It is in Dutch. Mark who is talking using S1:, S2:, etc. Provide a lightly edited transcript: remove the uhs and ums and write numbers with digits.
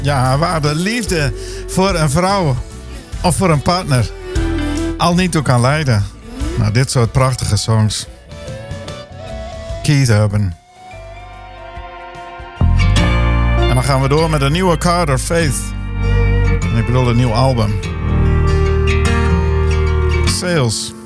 S1: Ja, waar de liefde voor een vrouw of voor een partner al niet toe kan leiden. Nou, dit soort prachtige songs. Keith Urban. En dan gaan we door met een nieuwe Carter Faith. En ik bedoel een nieuw album. Sales.